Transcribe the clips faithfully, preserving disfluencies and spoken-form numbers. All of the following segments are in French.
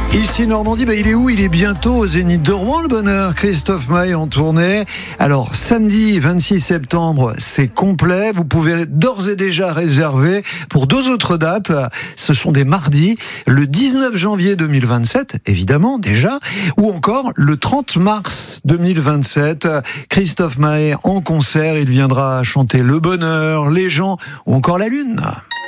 Ici Normandie, bah il est où? Il est bientôt au Zénith de Rouen, le bonheur. Christophe Maé en tournée. Alors, samedi vingt-six septembre, c'est complet. Vous pouvez d'ores et déjà réserver pour deux autres dates. Ce sont des mardis, le dix-neuf janvier deux mille vingt-sept, évidemment, déjà, ou encore le trente mars deux mille vingt-sept. Christophe Maé en concert. Il viendra chanter le bonheur, les gens ou encore la lune.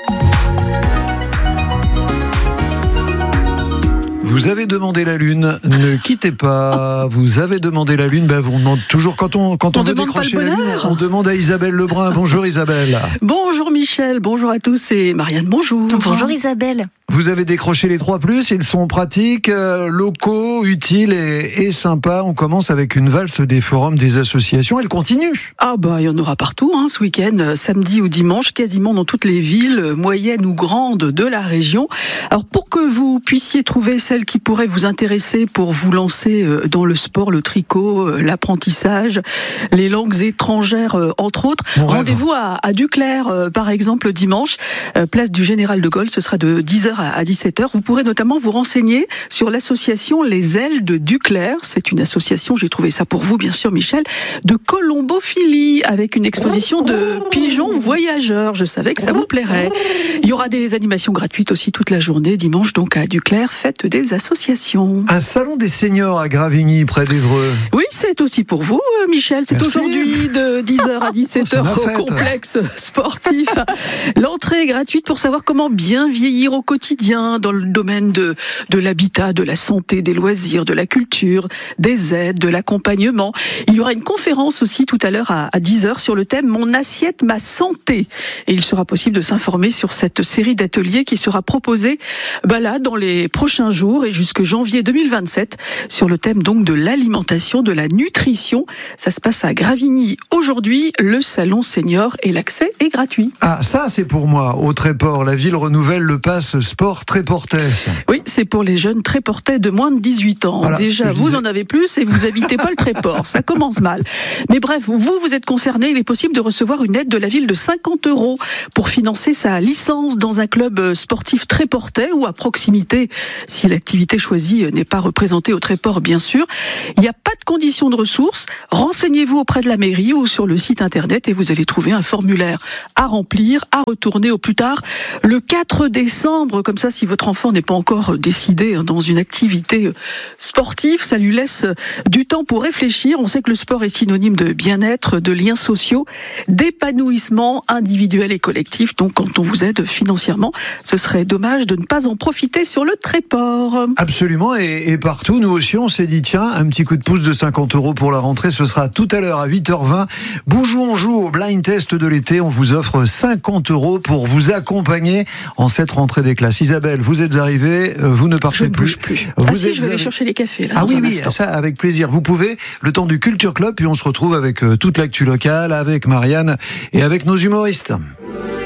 Vous avez demandé la lune, ne quittez pas. Vous avez demandé la lune, ben vous demande toujours quand on quand on, on veut décrocher la lune, on demande à Isabelle Lebrun. Bonjour Isabelle. Bonjour Michel, bonjour à tous et Marianne, bonjour. Bonjour Isabelle. Vous avez décroché les trois plus, ils sont pratiques, euh, locaux, utiles et, et sympas. On commence avec une valse des forums des associations. Elle continue. Ah bah il y en aura partout hein, ce week-end, samedi ou dimanche, quasiment dans toutes les villes moyennes ou grandes de la région. Alors pour que vous puissiez trouver celle qui pourrait vous intéresser pour vous lancer dans le sport, le tricot, l'apprentissage, les langues étrangères entre autres, Mon rendez-vous à, à Duclair par exemple dimanche, place du Général de Gaulle, ce sera de dix heures à dix-sept heures. Vous pourrez notamment vous renseigner sur l'association Les Ailes de Duclair. C'est une association, j'ai trouvé ça pour vous bien sûr Michel, de colombophilie avec une exposition de pigeons voyageurs. Je savais que ça vous plairait. Il y aura des animations gratuites aussi toute la journée dimanche donc à Duclair, fête des associations. Un salon des seniors à Gravigny près d'Évreux. Oui, c'est aussi pour vous Michel. C'est Merci. Aujourd'hui de dix heures à dix-sept heures au complexe sportif. L'entrée est gratuite pour savoir comment bien vieillir au quotidien dans le domaine de, de l'habitat, de la santé, des loisirs, de la culture, des aides, de l'accompagnement. Il y aura une conférence aussi tout à l'heure à, à dix heures sur le thème « Mon assiette, ma santé ». Et il sera possible de s'informer sur cette série d'ateliers qui sera proposée bah là, dans les prochains jours et jusque janvier deux mille vingt-sept sur le thème donc de l'alimentation, de la nutrition. Ça se passe à Gravigny aujourd'hui, le salon senior et l'accès est gratuit. Ah, ça c'est pour moi. Au Tréport, la ville renouvelle le pass sport Tréportais. Oui, c'est pour les jeunes Tréportais de moins de dix-huit ans. Voilà, déjà, vous en avez plus et vous habitez pas le Tréport. Ça commence mal. Mais bref, vous, vous êtes concerné. Il est possible de recevoir une aide de la ville de cinquante euros pour financer sa licence dans un club sportif Tréportais ou à proximité, si l'activité choisie n'est pas représentée au Tréport, bien sûr. Il n'y a pas de conditions de ressources. Renseignez-vous auprès de la mairie ou sur le site internet et vous allez trouver un formulaire à remplir, à retourner au plus tard le quatre décembre. Comme ça, si votre enfant n'est pas encore décidé dans une activité sportive, ça lui laisse du temps pour réfléchir. On sait que le sport est synonyme de bien-être, de liens sociaux, d'épanouissement individuel et collectif. Donc, quand on vous aide financièrement, ce serait dommage de ne pas en profiter sur le Tréport. Absolument, et, et partout, nous aussi, on s'est dit, tiens, un petit coup de pouce de cinquante euros pour la rentrée, ce sera tout à l'heure à huit heures vingt. Boujou, on joue au blind test de l'été. On vous offre cinquante euros pour vous accompagner en cette rentrée des classes. Isabelle, vous êtes arrivée, vous ne partez je ne plus. bouge plus. Vous ah si, êtes je vais aller arri... chercher les cafés. Là, ah oui, oui, instant. ça avec plaisir. Vous pouvez, le temps du Culture Club, puis on se retrouve avec toute l'actu locale, avec Marianne et avec nos humoristes.